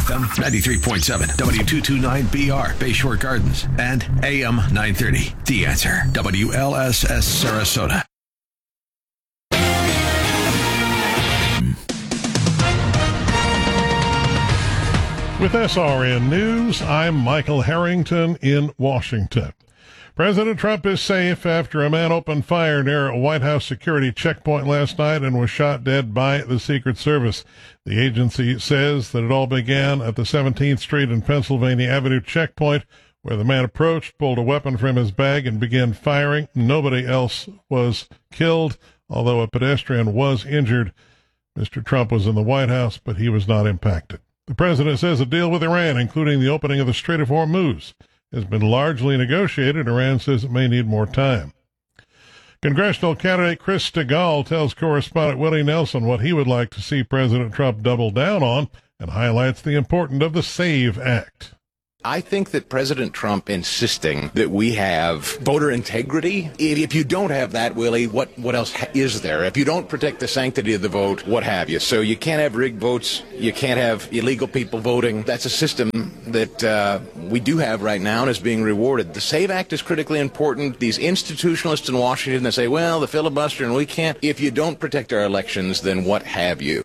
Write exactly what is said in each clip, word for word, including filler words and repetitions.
F M ninety-three point seven, W two twenty-nine B R, Bayshore Gardens, and A M nine thirty. The Answer, W L S S Sarasota. With S R N News, I'm Michael Harrington in Washington. President Trump is safe after a man opened fire near a White House security checkpoint last night and was shot dead by the Secret Service. The agency says that it all began at the seventeenth Street and Pennsylvania Avenue checkpoint, where the man approached, pulled a weapon from his bag, and began firing. Nobody else was killed, although a pedestrian was injured. Mister Trump was in the White House, but he was not impacted. The president says a deal with Iran, including the opening of the Strait of Hormuz, has been largely negotiated. Iran says it may need more time. Congressional candidate Chris Stigall tells correspondent Willie Nelson what he would like to see President Trump double down on and highlights the importance of the SAVE Act. I think that President Trump insisting that we have voter integrity, if you don't have that, Willie, what, what else is there? If you don't protect the sanctity of the vote, what have you? So you can't have rigged votes. You can't have illegal people voting. That's a system that uh, we do have right now and is being rewarded. The SAVE Act is critically important. These institutionalists in Washington that say, well, the filibuster and we can't. If you don't protect our elections, then what have you?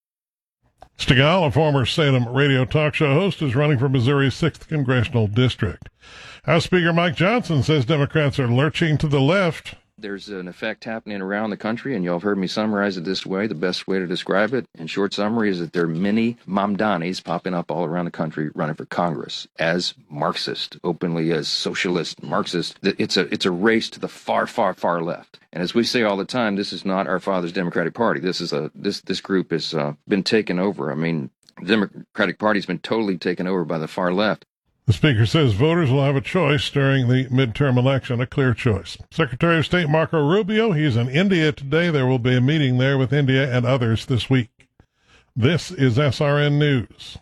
Stigall, a former Salem radio talk show host, is running for Missouri's sixth Congressional District. House Speaker Mike Johnson says Democrats are lurching to the left. There's an effect happening around the country, and y'all have heard me summarize it this way. The best way to describe it, in short summary, is that there are many Mamdanis popping up all around the country running for Congress as Marxist, openly as socialist, Marxist. It's a it's a race to the far, far, far left. And as we say all the time, this is not our father's Democratic Party. This is a this this group has uh, been taken over. I mean, the Democratic Party's been totally taken over by the far left. The Speaker says voters will have a choice during the midterm election, a clear choice. Secretary of State Marco Rubio, he's in India today. There will be a meeting there with India and others this week. This is S R N News.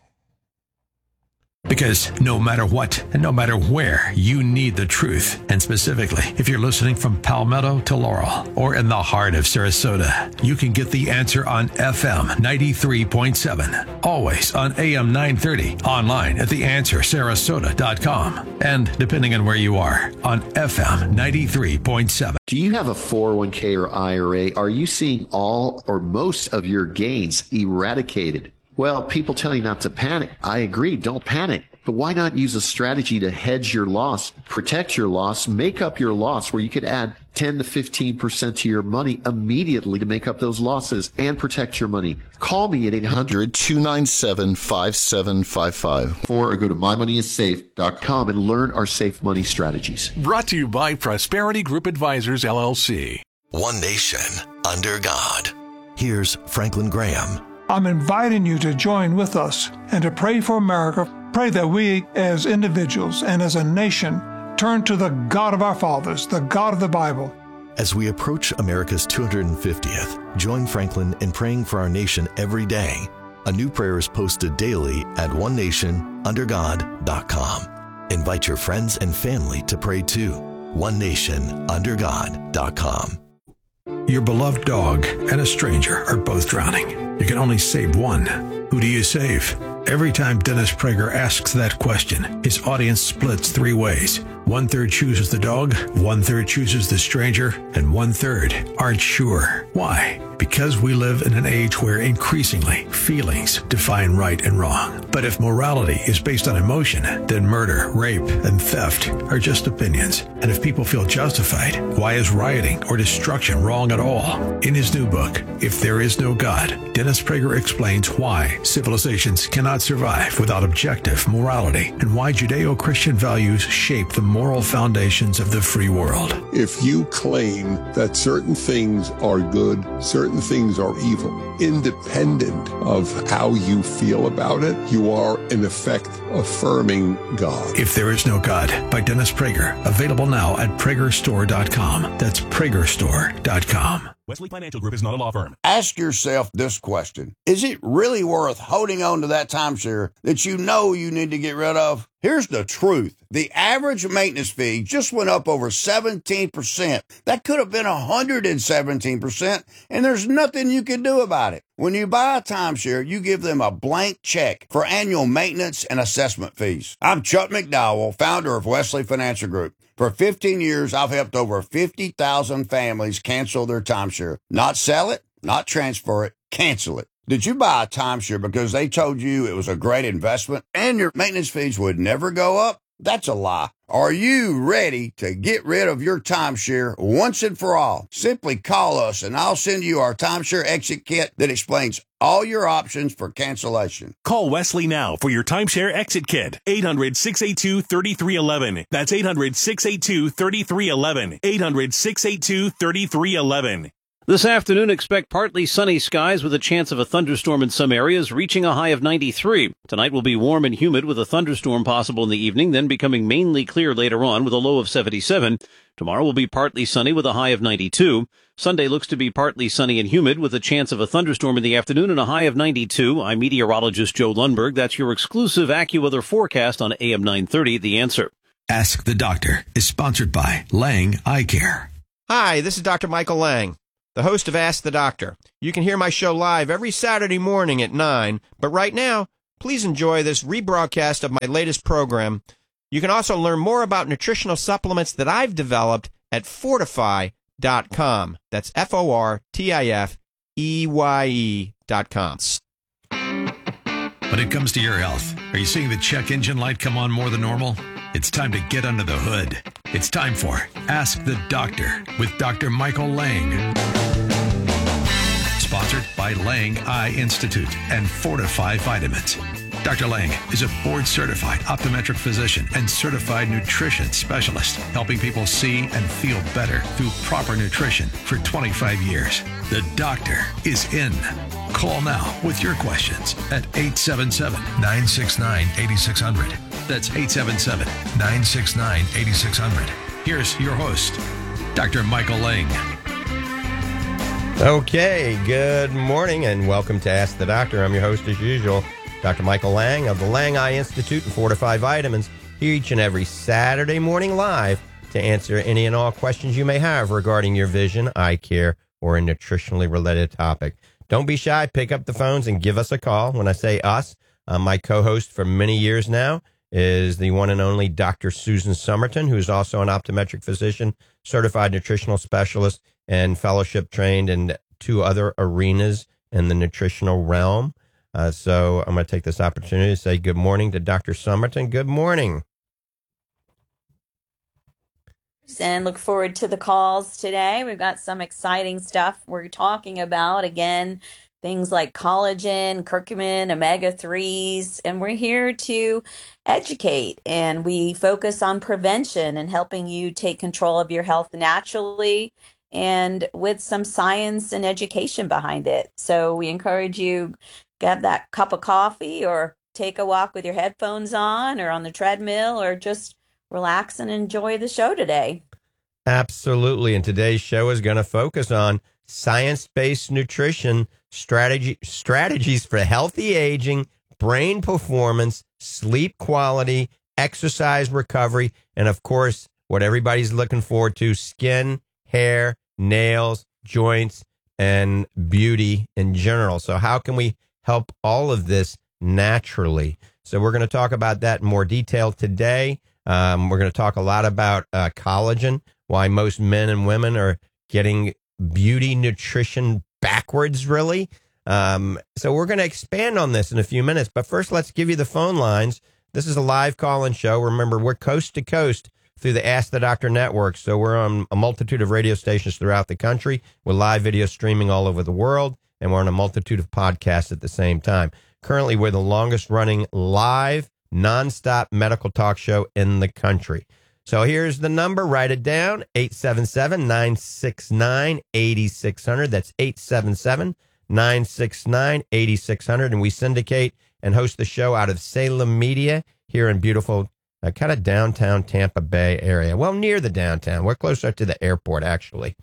Because no matter what and no matter where, you need the truth. And specifically, if you're listening from Palmetto to Laurel or in the heart of Sarasota, you can get The Answer on F M ninety-three point seven. Always on A M nine thirty. Online at the answer sarasota dot com. And depending on where you are, on F M ninety-three point seven. Do you have a four oh one k or I R A? Are you seeing all or most of your gains eradicated? Well, people tell you not to panic. I agree, don't panic. But why not use a strategy to hedge your loss, protect your loss, make up your loss, where you could add ten to fifteen percent to your money immediately to make up those losses and protect your money? Call me at eight hundred, two nine seven, five seven five five or go to my money is safe dot com and learn our safe money strategies. Brought to you by Prosperity Group Advisors, L L C. One nation under God. Here's Franklin Graham. I'm inviting you to join with us and to pray for America. Pray that we as individuals and as a nation turn to the God of our fathers, the God of the Bible. As we approach America's two hundred fiftieth, join Franklin in praying for our nation every day. A new prayer is posted daily at one nation under god dot com. Invite your friends and family to pray too. one nation under god dot com. Your beloved dog and a stranger are both drowning. You can only save one. Who do you save? Every time Dennis Prager asks that question, his audience splits three ways. One-third chooses the dog, one-third chooses the stranger, and one-third aren't sure. Why? Because we live in an age where increasingly feelings define right and wrong. But if morality is based on emotion, then murder, rape, and theft are just opinions. And if people feel justified, why is rioting or destruction wrong at all? In his new book, If There Is No God, Dennis Prager explains why civilizations cannot survive without objective morality and why Judeo-Christian values shape the moral foundations of the free world. If you claim that certain things are good, certain things are evil, independent of how you feel about it, you are, in effect, affirming God. If There Is No God by Dennis Prager. Available now at prager store dot com. That's prager store dot com. Wesley Financial Group is not a law firm. Ask yourself this question. Is it really worth holding on to that timeshare that you know you need to get rid of? Here's the truth. The average maintenance fee just went up over seventeen percent. That could have been one hundred seventeen percent, and there's nothing you can do about it. When you buy a timeshare, you give them a blank check for annual maintenance and assessment fees. I'm Chuck McDowell, founder of Wesley Financial Group. For fifteen years, I've helped over fifty thousand families cancel their timeshare. Not sell it, not transfer it, cancel it. Did you buy a timeshare because they told you it was a great investment and your maintenance fees would never go up? That's a lie. Are you ready to get rid of your timeshare once and for all? Simply call us and I'll send you our timeshare exit kit that explains all your options for cancellation. Call Wesley now for your timeshare exit kit. eight hundred, six eight two, three three one one. That's eight hundred, six eight two, three three one one. eight hundred, six eight two, three three one one. This afternoon, expect partly sunny skies with a chance of a thunderstorm in some areas, reaching a high of ninety-three. Tonight will be warm and humid with a thunderstorm possible in the evening, then becoming mainly clear later on with a low of seventy-seven. Tomorrow will be partly sunny with a high of ninety-two. Sunday looks to be partly sunny and humid with a chance of a thunderstorm in the afternoon and a high of ninety-two. I'm meteorologist Joe Lundberg. That's your exclusive AccuWeather forecast on A M nine thirty, The Answer. Ask the Doctor is sponsored by Lang Eye Care. Hi, this is Doctor Michael Lang, the host of Ask the Doctor. You can hear my show live every Saturday morning at nine, but right now, please enjoy this rebroadcast of my latest program. You can also learn more about nutritional supplements that I've developed at fortify dot com. That's F O R T I F E Y E dot com. When it comes to your health, are you seeing the check engine light come on more than normal? It's time to get under the hood. It's time for Ask the Doctor with Doctor Michael Lang. Sponsored by Lang Eye Institute and Fortify Vitamins. Doctor Lang is a board-certified optometric physician and certified nutrition specialist, helping people see and feel better through proper nutrition for twenty-five years. The doctor is in. Call now with your questions at eight seven seven, nine six nine, eight six zero zero. That's eight seven seven, nine six nine, eight six zero zero. Here's your host, Doctor Michael Lang. Okay, good morning and welcome to Ask the Doctor. I'm your host as usual, Doctor Michael Lang of the Lang Eye Institute and Fortify Vitamins, here each and every Saturday morning live to answer any and all questions you may have regarding your vision, eye care, or a nutritionally related topic. Don't be shy. Pick up the phones and give us a call. When I say us, uh, my co-host for many years now is the one and only Doctor Susan Somerton, who's also an optometric physician, certified nutritional specialist, and fellowship trained in two other arenas in the nutritional realm. Uh, so I'm going to take this opportunity to say good morning to Doctor Somerton. Good morning. And look forward to the calls today. We've got some exciting stuff we're talking about. Again, things like collagen, curcumin, omega threes, and we're here to educate. And we focus on prevention and helping you take control of your health naturally and with some science and education behind it. So we encourage you grab that cup of coffee or take a walk with your headphones on or on the treadmill or just relax and enjoy the show today. Absolutely. And today's show is going to focus on science-based nutrition strategy, strategies for healthy aging, brain performance, sleep quality, exercise recovery, and of course, what everybody's looking forward to, skin, hair, nails, joints, and beauty in general. So how can we help all of this naturally? So we're going to talk about that in more detail today. Um, we're going to talk a lot about uh, collagen, why most men and women are getting beauty nutrition backwards, really. Um, so we're going to expand on this in a few minutes. But first, let's give you the phone lines. This is a live call-in show. Remember, we're coast to coast through the Ask the Doctor network. So we're on a multitude of radio stations throughout the country with live video streaming all over the world. And we're on a multitude of podcasts at the same time. Currently, we're the longest running live, nonstop medical talk show in the country. So here's the number. Write it down. eight seven seven, nine six nine, eight six zero zero. That's eight seven seven, nine six nine, eight six zero zero. And we syndicate and host the show out of Salem Media here in beautiful uh, kind of downtown Tampa Bay area. Well, near the downtown. We're closer to the airport, actually.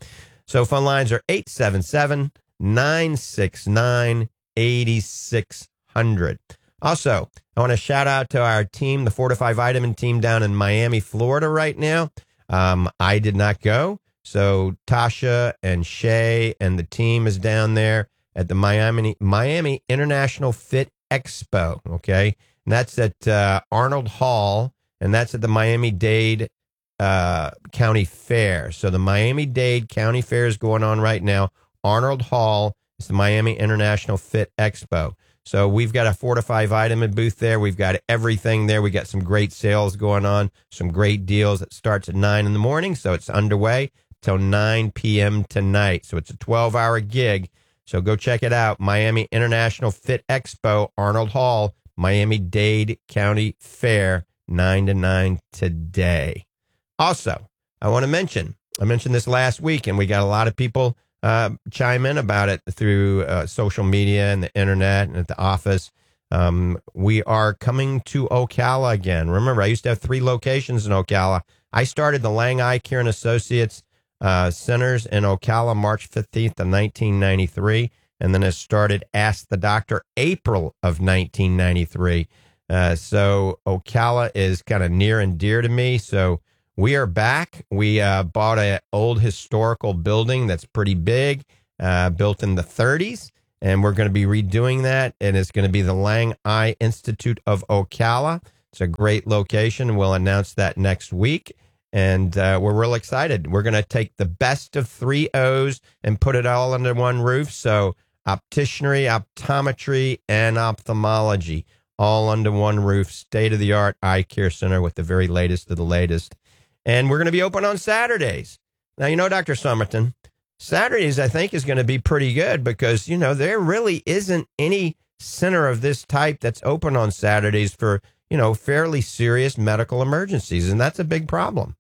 So phone lines are eight seven seven, nine six nine, eight six zero zero. Also, I want to shout out to our team, the Fortify Vitamin team down in Miami, Florida right now. Um, I did not go. So Tasha and Shay and the team is down there at the Miami Miami International Fit Expo. Okay. And that's at uh, Arnold Hall, and that's at the Miami-Dade uh, County Fair. So the Miami-Dade County Fair is going on right now. Arnold Hall is the Miami International Fit Expo. So we've got a Fortify Vitamin booth there. We've got everything there. We got some great sales going on, some great deals. It starts at nine in the morning, so it's underway till nine p.m. tonight. So it's a twelve-hour gig. So go check it out. Miami International Fit Expo, Arnold Hall, Miami-Dade County Fair, nine to nine today. Also, I want to mention, I mentioned this last week, and we got a lot of people uh, chime in about it through uh, social media and the internet and at the office. Um, we are coming to Ocala again. Remember, I used to have three locations in Ocala. I started the Lang Eye Care and Associates uh, Centers in Ocala March fifteenth of nineteen ninety-three. And then it started Ask the Doctor April of nineteen ninety-three. Uh, so Ocala is kind of near and dear to me. So we are back. We uh, bought an old historical building that's pretty big, uh, built in the thirties. And we're going to be redoing that. And it's going to be the Lang Eye Institute of Ocala. It's a great location. We'll announce that next week. And uh, we're real excited. We're going to take the best of three O's and put it all under one roof. So opticianry, optometry, and ophthalmology, all under one roof, state-of-the-art eye care center with the very latest of the latest. And we're going to be open on Saturdays. Now, you know, Doctor Somerton, Saturdays, I think, is going to be pretty good because, you know, there really isn't any center of this type that's open on Saturdays for, you know, fairly serious medical emergencies, and that's a big problem.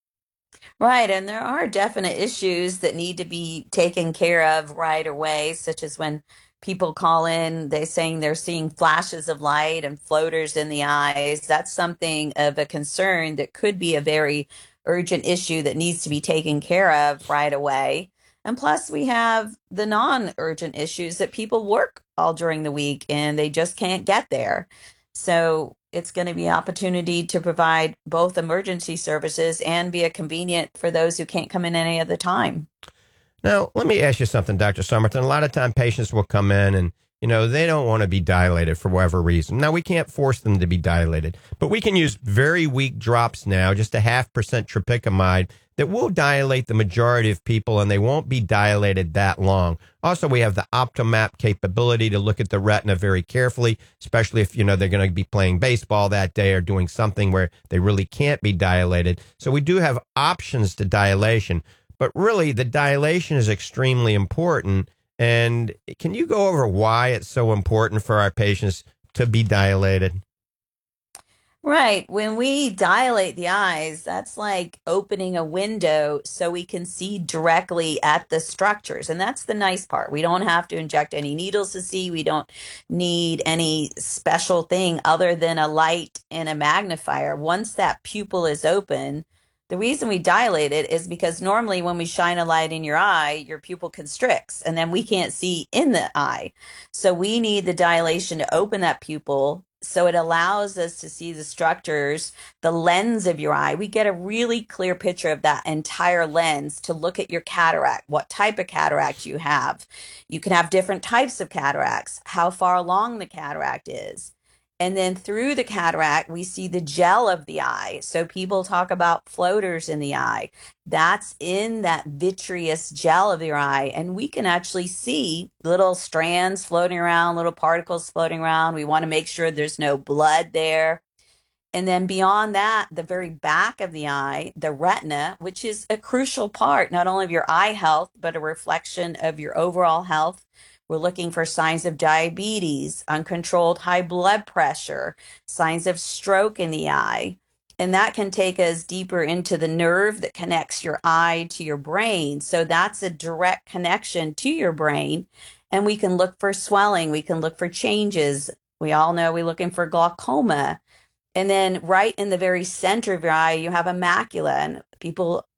Right, and there are definite issues that need to be taken care of right away, such as when people call in, they're saying they're seeing flashes of light and floaters in the eyes. That's something of a concern that could be a very urgent issue that needs to be taken care of right away. And plus, we have the non-urgent issues that people work all during the week and they just can't get there. So it's going to be an opportunity to provide both emergency services and be a convenient for those who can't come in any other time. Now, let me ask you something, Doctor Somerton. A lot of time patients will come in and, you know, they don't want to be dilated for whatever reason. Now, we can't force them to be dilated, but we can use very weak drops now, just a half percent tropicamide, that will dilate the majority of people, and they won't be dilated that long. Also, we have the OptoMap capability to look at the retina very carefully, especially if, you know, they're going to be playing baseball that day or doing something where they really can't be dilated. So we do have options to dilation, but really the dilation is extremely important. And can you go over why it's so important for our patients to be dilated? Right. When we dilate the eyes, that's like opening a window so we can see directly at the structures. And that's the nice part. We don't have to inject any needles to see. We don't need any special thing other than a light and a magnifier. Once that pupil is open, the reason we dilate it is because normally when we shine a light in your eye, your pupil constricts and then we can't see in the eye. So we need the dilation to open that pupil. So it allows us to see the structures, the lens of your eye. We get a really clear picture of that entire lens to look at your cataract, what type of cataract you have. You can have different types of cataracts, how far along the cataract is. And then through the cataract, we see the gel of the eye. So people talk about floaters in the eye. That's in that vitreous gel of your eye. And we can actually see little strands floating around, little particles floating around. We want to make sure there's no blood there. And then beyond that, the very back of the eye, the retina, which is a crucial part, not only of your eye health, but a reflection of your overall health. We're looking for signs of diabetes, uncontrolled high blood pressure, signs of stroke in the eye. And that can take us deeper into the nerve that connects your eye to your brain. So that's a direct connection to your brain. And we can look for swelling. We can look for changes. We all know we're looking for glaucoma. And then right in the very center of your eye, you have a macula. And people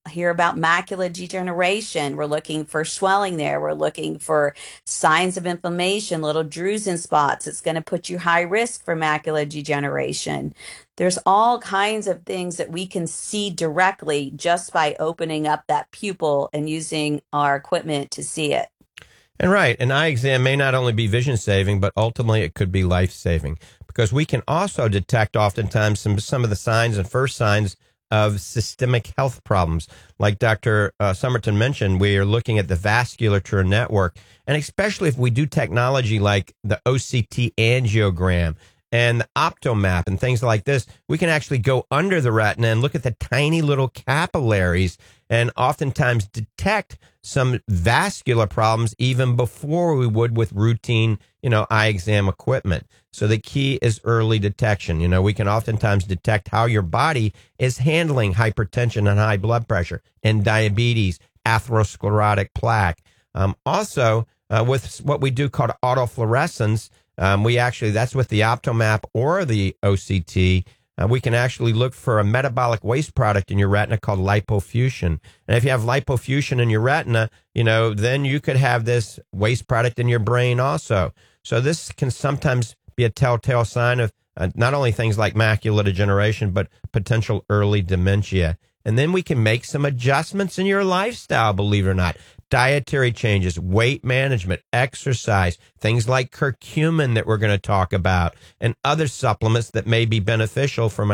hear about macular degeneration. We're looking for swelling there. We're looking for signs of inflammation, little drusen spots. It's going to put you high risk for macular degeneration. There's all kinds of things that we can see directly just by opening up that pupil and using our equipment to see it. And right, an eye exam may not only be vision saving, but ultimately it could be life saving, because we can also detect oftentimes some some of the signs and first signs of systemic health problems. Like Doctor Uh, Somerton mentioned, we are looking at the vasculature network, and especially if we do technology like the O C T angiogram and the Optomap and things like this, we can actually go under the retina and look at the tiny little capillaries and oftentimes detect some vascular problems even before we would with routine, you know, eye exam equipment. So the key is early detection. You know, we can oftentimes detect how your body is handling hypertension and high blood pressure and diabetes, atherosclerotic plaque. Um, also, uh, with what we do called autofluorescence, um, we actually, that's with the Optomap or the O C T. Uh, we can actually look for a metabolic waste product in your retina called lipofuscin. And if you have lipofuscin in your retina, you know, then you could have this waste product in your brain also. So this can sometimes be a telltale sign of uh, not only things like macular degeneration, but potential early dementia. And then we can make some adjustments in your lifestyle, believe it or not. Dietary changes, weight management, exercise, things like curcumin that we're going to talk about, and other supplements that may be beneficial from an